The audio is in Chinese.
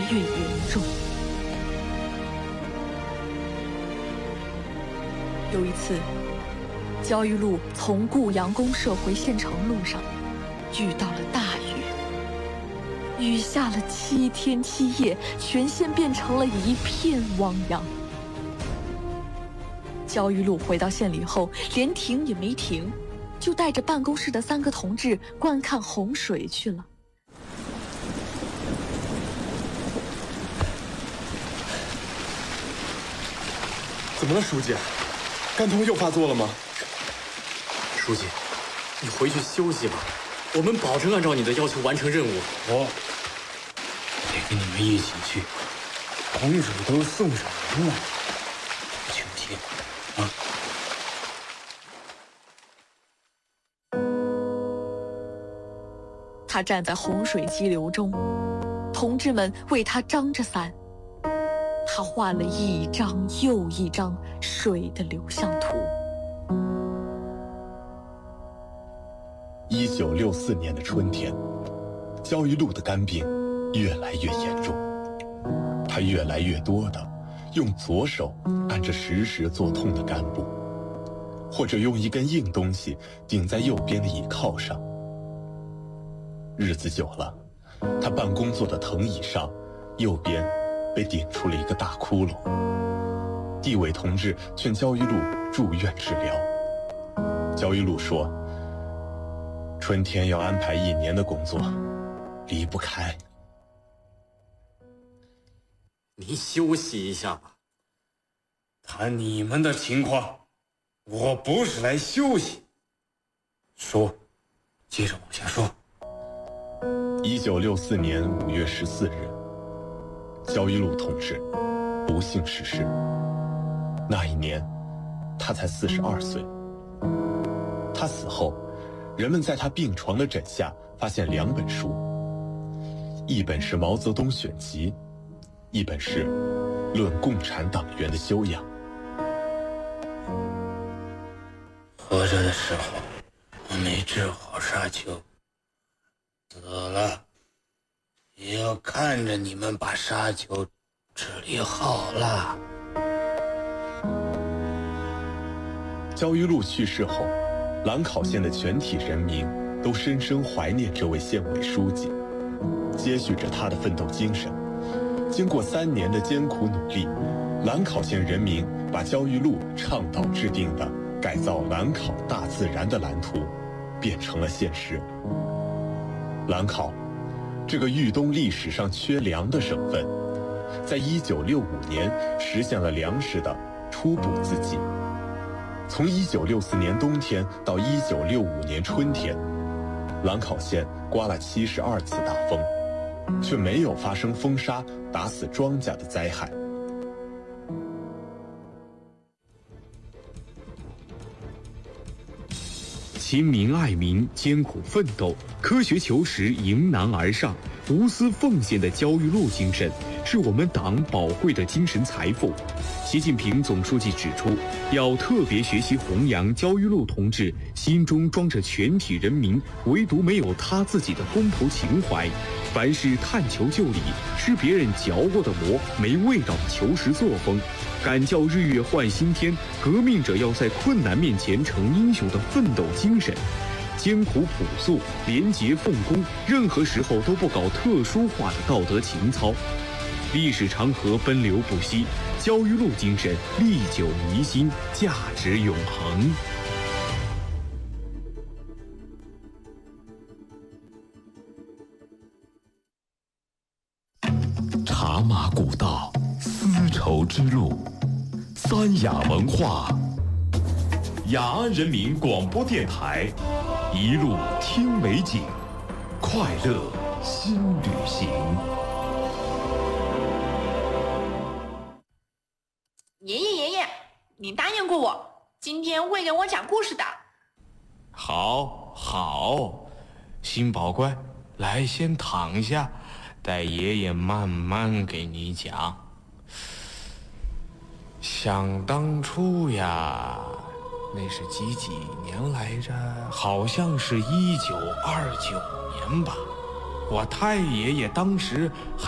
越严重。有一次，焦裕禄从固阳公社回县城路上，遇到了大雨，雨下了7天7夜，全县变成了一片汪洋。焦裕禄回到县里后，连停也没停，就带着办公室的3个同志观看洪水去了。 怎么了，书记？肝痛又发作了吗？ 书记，你回去休息吧，我们保证按照你的要求完成任务。 我得跟你们一起去，洪水都送上门了，去不去啊？ 他站在洪水激流中，同志们为他张着伞，他画了一张又一张水的流向图。 1964年的春天，焦裕禄的肝病越来越严重，他越来越多的用左手按着时时作痛的肝部，或者用一根硬东西顶在右边的椅靠上。日子久了，他办公坐的藤椅上右边被顶出了一个大窟窿。地委同志劝焦裕禄住院治疗，焦裕禄说春天要安排1年的工作，离不开。 您休息一下吧。 谈你们的情况，我不是来休息。说，接着往下说。 1964年5月14日，焦裕禄同志不幸逝世。那一年，他才42岁。他死后，人们在他病床的枕下发现2本书，一本是《毛泽东选集》，一本是《论共产党员的修养》。 活着的时候，我没治好沙丘，死了也要看着你们把沙丘治理好了。 焦裕禄去世后，兰考县的全体人民都深深怀念这位县委书记，接续着他的奋斗精神。经过3年的艰苦努力，兰考县人民把焦裕禄倡导制定的改造兰考大自然的蓝图变成了现实。兰考，这个豫东历史上缺粮的省份，在1965年实现了粮食的初步自给。从1964年冬天到1965年春天，兰考县刮了72次大风，却没有发生风沙打死庄稼的灾害。 亲民爱民、艰苦奋斗、科学求实、迎难而上、无私奉献的焦裕禄精神，是我们党宝贵的精神财富。习近平总书记指出，要特别学习弘扬焦裕禄同志心中装着全体人民唯独没有他自己的公仆情怀，凡事探求就理，吃别人嚼过的馍没味道的求实作风，敢叫日月换新天，革命者要在困难面前成英雄的奋斗精神，艰苦朴素、廉洁奉公，任何时候都不搞特殊化的道德情操。历史长河奔流不息，焦裕禄精神历久弥新，价值永恒。 茶马古道，丝绸之路，三雅文化，雅安人民广播电台，一路听美景，快乐新旅行。 爷爷，你答应过我，今天会给我讲故事的。 好，新宝乖，来先躺下，待爷爷慢慢给你讲。想当初呀，那是几年来着？好像是1929年吧。我太爷爷当时